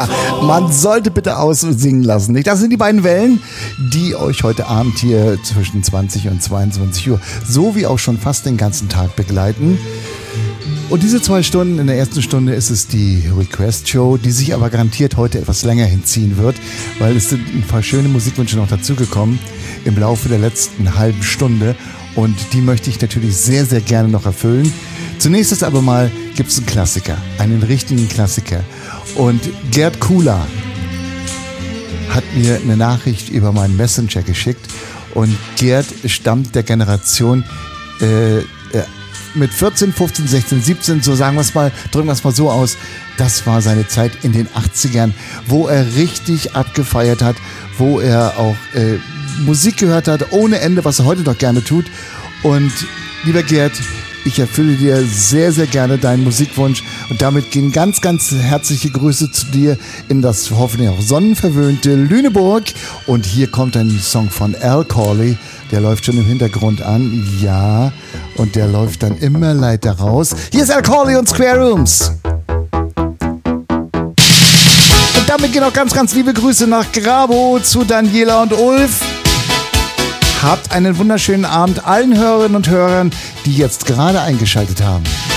Man sollte bitte aussingen lassen, nicht? Das sind die beiden Wellen, die euch heute Abend hier zwischen 20 und 22 Uhr, so wie auch schon fast den ganzen Tag begleiten. Und diese 2 Stunden, in der ersten Stunde ist es die Request Show, die sich aber garantiert heute etwas länger hinziehen wird, weil es sind ein paar schöne Musikwünsche noch dazugekommen im Laufe der letzten halben Stunde und die möchte ich natürlich sehr, sehr gerne noch erfüllen. Zunächst ist aber mal, gibt es einen Klassiker, einen richtigen Klassiker und Gerd Kuhler hat mir eine Nachricht über meinen Messenger geschickt und Gerd stammt der Generation mit 14, 15, 16, 17, so sagen wir es mal, drücken wir es mal so aus, das war seine Zeit in den 80ern, wo er richtig abgefeiert hat, wo er auch Musik gehört hat, ohne Ende, was er heute noch gerne tut. Und lieber Gerd, ich erfülle dir sehr, sehr gerne deinen Musikwunsch und damit gehen ganz, ganz herzliche Grüße zu dir in das hoffentlich auch sonnenverwöhnte Lüneburg. Und hier kommt ein Song von Al Corley, der läuft schon im Hintergrund an, ja, und der läuft dann immer leider raus. Hier ist Al Corley und Square Rooms. Und damit gehen auch ganz, ganz liebe Grüße nach Grabo zu Daniela und Ulf. Habt einen wunderschönen Abend allen Hörerinnen und Hörern, die jetzt gerade eingeschaltet haben.